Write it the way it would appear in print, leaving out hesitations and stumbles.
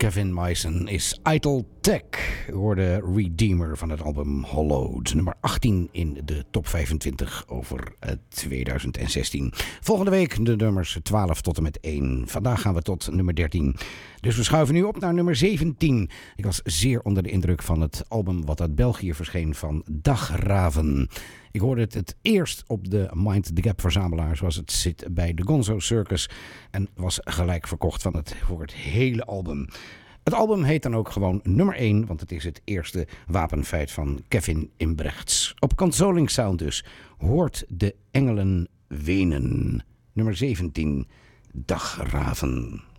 Kevin Meissen is Idle Tech. We hoorden Redeemer van het album Hollowed. Nummer 18 in de top 25 over 2016. Volgende week de nummers 12 tot en met 1. Vandaag gaan we tot nummer 13. Dus we schuiven nu op naar nummer 17. Ik was zeer onder de indruk van het album wat uit België verscheen van Dagraven. Ik hoorde het eerst op de Mind the Gap verzamelaar, zoals het zit bij de Gonzo Circus. En was gelijk verkocht voor het hele album. Het album heet dan ook gewoon nummer 1, want het is het eerste wapenfeit van Kevin Imbrechts. Op Consoling Sound dus. Hoort de engelen wenen. Nummer 17, Dagraven.